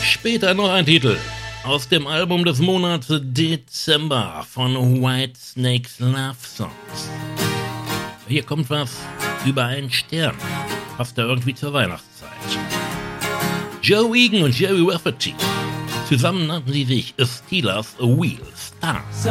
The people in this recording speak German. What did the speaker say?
Später noch ein Titel aus dem Album des Monats Dezember von Whitesnakes Love Songs. Hier kommt was über einen Stern. Passt da irgendwie zur Weihnachtszeit. Joe Egan und Jerry Rafferty. Zusammen nannten sie sich A Steelers A Wheel Stars.